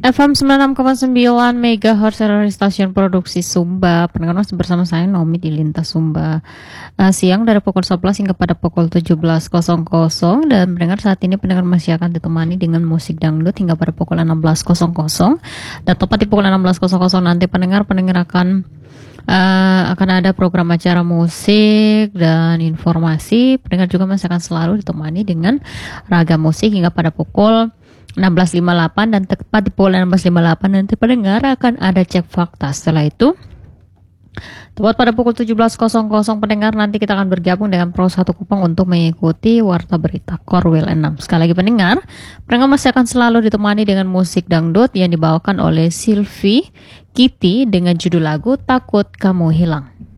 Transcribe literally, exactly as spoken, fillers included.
F M sembilan puluh enam koma sembilan megahertz dari stasiun produksi Sumba. Pendengar masih bersama saya Nomi di Lintas Sumba. Uh, siang dari pukul sebelas hingga pada pukul tujuh belas dan pendengar saat ini pendengar masih akan ditemani dengan musik dangdut hingga pada pukul enam belas dan tepat di pukul enam belas nanti pendengar pendengar akan uh, akan ada program acara musik dan informasi. Pendengar juga masih akan selalu ditemani dengan ragam musik hingga pada pukul enam belas lima puluh delapan dan tepat di pukul enam belas lima puluh delapan nanti pendengar akan ada cek fakta. Setelah itu tepat pada pukul tujuh belas pendengar nanti kita akan bergabung dengan Pro satu Kupang untuk mengikuti Warta Berita Korwil enam. Sekali lagi pendengar, pendengar masih akan selalu ditemani dengan musik dangdut yang dibawakan oleh Sylvie Kitty dengan judul lagu Takut Kamu Hilang.